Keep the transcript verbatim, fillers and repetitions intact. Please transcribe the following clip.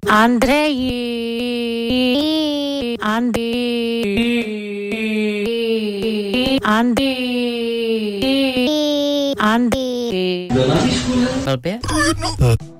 Andrej, Andy, Andy, Andy. Byl na té škole? Blbě?